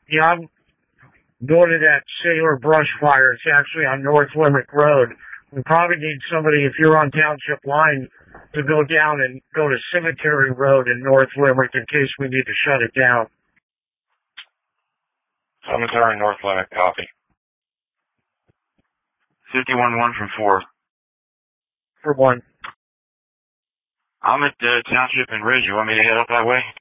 Yeah, I'm going to that Sailor brush fire. It's actually on North Limerick Road. We probably need somebody, if you're on Township Line, to go down and go to Cemetery Road in North Limerick in case we need to shut it down. Cemetery North Limerick, copy. 51-1 from 4. For one. I'm at Township and Ridge. You want me to head up that way?